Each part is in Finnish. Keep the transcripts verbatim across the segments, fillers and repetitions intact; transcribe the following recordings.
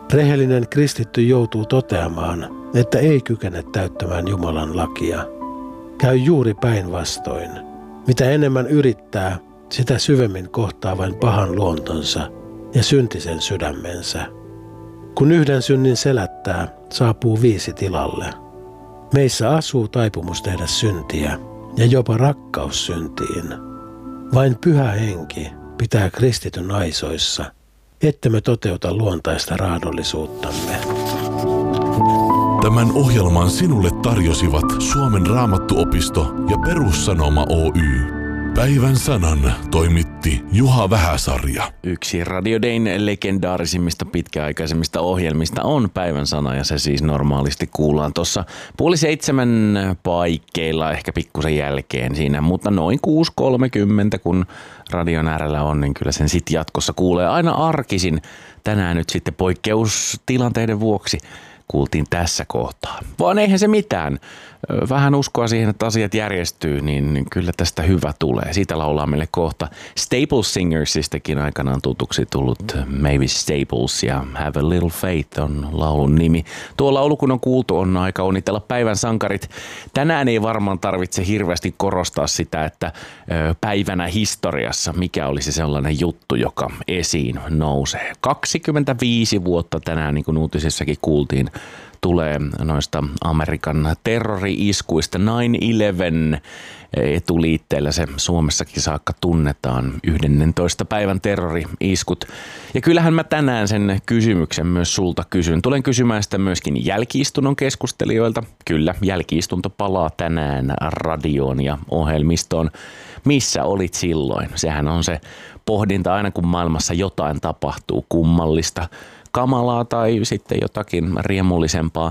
Rehellinen kristitty joutuu toteamaan, että ei kykene täyttämään Jumalan lakia. Käy juuri päinvastoin. Mitä enemmän yrittää, sitä syvemmin kohtaa vain pahan luontonsa ja syntisen sydämensä. Kun yhden synnin selättää, saapuu viisi tilalle. Meissä asuu taipumus tehdä syntiä ja jopa rakkaus syntiin. Vain Pyhä Henki pitää kristityn aisoissa, ettemme toteuta luontaista raadollisuuttamme. Tämän ohjelman sinulle tarjosivat Suomen Raamattuopisto ja Perussanoma Oy. Päivän sanan toimitti Juha Vähäsarja. Yksi Radio Dayn legendaarisimmista pitkäaikaisemmista ohjelmista on Päivän sana, ja se siis normaalisti kuullaan tuossa puoli seitsemän paikkeilla, ehkä pikkusen jälkeen siinä, mutta noin kuusi kolmekymmentä, kun radion äärellä on, niin kyllä sen sitten jatkossa kuulee aina arkisin. Tänään nyt sitten poikkeustilanteiden vuoksi kuultiin tässä kohtaa. Vaan eihän se mitään. Vähän uskoa siihen, että asiat järjestyy, niin kyllä tästä hyvä tulee. Siitä laulaa meille kohta Staples Singersistäkin aikanaan tutuksi tullut Mavis Staples, ja Have a Little Faith on laulun nimi. Tuo laulu, kun on kuultu, on aika onnitella päivän sankarit. Tänään ei varmaan tarvitse hirveästi korostaa sitä, että päivänä historiassa mikä olisi sellainen juttu, joka esiin nousee. kaksikymmentäviisi vuotta tänään, niin kuin uutisissakin kuultiin, tulee noista Amerikan terrori-iskuista. nine eleven etuliitteellä se Suomessakin saakka tunnetaan, yhdennentoista päivän terrori-iskut. Ja kyllähän mä tänään sen kysymyksen myös sulta kysyn. Tulen kysymään sitä myöskin jälki-istunnon keskustelijoilta. Kyllä, jälki-istunto palaa tänään radioon ja ohjelmistoon. Missä olit silloin? Sehän on se pohdinta aina, kun maailmassa jotain tapahtuu kummallista, kamalaa tai sitten jotakin riemullisempaa.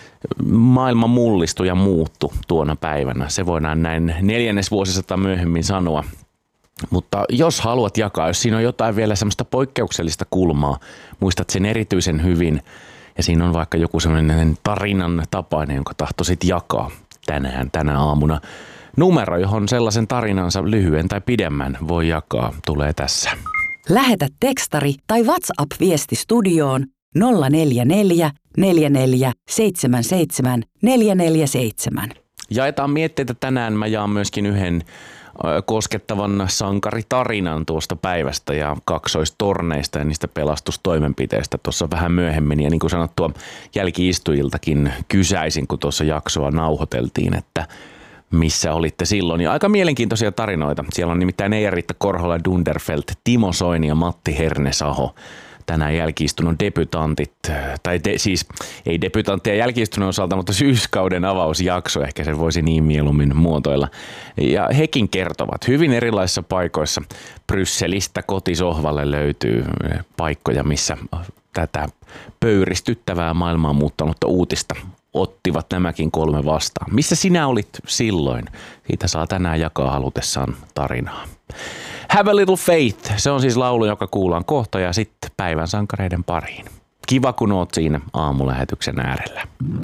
Maailma mullistui ja muuttui tuona päivänä. Se voidaan näin neljännesvuosisata myöhemmin sanoa. Mutta jos haluat jakaa, jos siinä on jotain vielä semmoista poikkeuksellista kulmaa, muistat sen erityisen hyvin, ja siinä on vaikka joku semmoinen tarinan tapainen, jonka tahtoisit jakaa tänään, tänä aamuna. Numero, johon sellaisen tarinansa lyhyen tai pidemmän voi jakaa, tulee tässä. Lähetä tekstari tai WhatsApp-viesti studioon nolla neljä neljä, neljä neljä, seitsemän seitsemän, neljä neljä seitsemän. Jaetaan mietteitä tänään. Mä jaan myöskin yhden koskettavan sankaritarinan tuosta päivästä ja kaksoistorneista ja niistä pelastustoimenpiteistä tuossa vähän myöhemmin. Ja niin kuin sanottua, jälki-istujiltakin kysäisin, kun tuossa jaksoa nauhoiteltiin, että missä olitte silloin. Ja aika mielenkiintoisia tarinoita. Siellä on nimittäin Eija-Riitta Korhola Dunderfelt, Timo Soini ja Matti Hernesaho. Tänään jälki-istunnon debutantit, tai de, siis ei debutantteja jälki-istunnon osalta, mutta syyskauden avausjakso, ehkä se voisi niin mieluummin muotoilla. Ja hekin kertovat hyvin erilaisissa paikoissa. Brysselistä kotisohvalle löytyy paikkoja, missä tätä pöyristyttävää maailmaa muuttanutta uutista ottivat nämäkin kolme vastaan. Missä sinä olit silloin? Siitä saa tänään jakaa halutessaan tarinaa. Have a Little Faith, se on siis laulu, joka kuullaan kohta, ja sitten päivän sankareiden pariin. Kiva, kun oot siinä aamulähetyksen äärellä.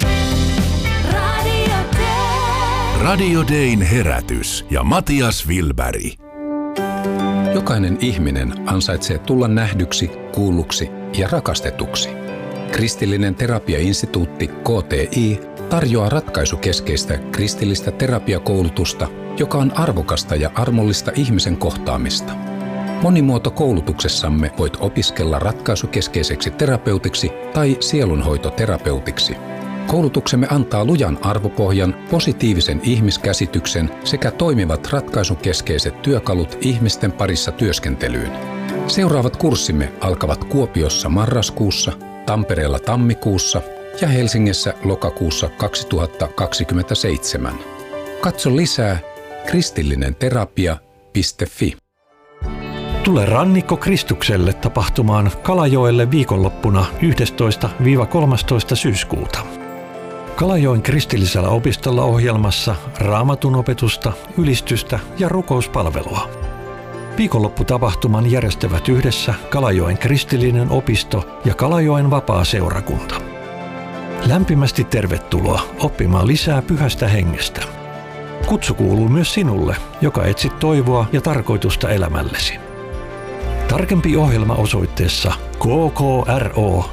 Radio Day. Radio Dayn herätys ja Matias Wilberg. Jokainen ihminen ansaitsee tulla nähdyksi, kuulluksi ja rakastetuksi. Kristillinen terapiainstituutti K T I tarjoaa ratkaisukeskeistä kristillistä terapiakoulutusta, joka on arvokasta ja armollista ihmisen kohtaamista. Monimuotokoulutuksessamme voit opiskella ratkaisukeskeiseksi terapeutiksi tai sielunhoitoterapeutiksi. Koulutuksemme antaa lujan arvopohjan, positiivisen ihmiskäsityksen sekä toimivat ratkaisukeskeiset työkalut ihmisten parissa työskentelyyn. Seuraavat kurssimme alkavat Kuopiossa marraskuussa, Tampereella tammikuussa ja Helsingissä lokakuussa kaksituhattakaksikymmentäseitsemän. Katso lisää kristillinenterapia piste fi. Tule Rannikko Kristukselle tapahtumaan Kalajoelle viikonloppuna yhdestoista kolmastoista syyskuuta. Kalajoen kristillisellä opistolla ohjelmassa raamatun opetusta, ylistystä ja rukouspalvelua. Viikonlopputapahtuman järjestävät yhdessä Kalajoen kristillinen opisto ja Kalajoen vapaa-seurakunta. Lämpimästi tervetuloa oppimaan lisää Pyhästä Hengestä. Kutsu kuuluu myös sinulle, joka etsit toivoa ja tarkoitusta elämällesi. Tarkempi ohjelma osoitteessa k k r o